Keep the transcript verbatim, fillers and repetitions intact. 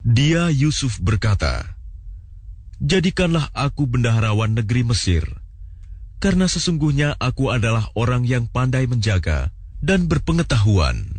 Dia Yusuf berkata, "Jadikanlah aku bendaharawan negeri Mesir, karena sesungguhnya aku adalah orang yang pandai menjaga dan berpengetahuan."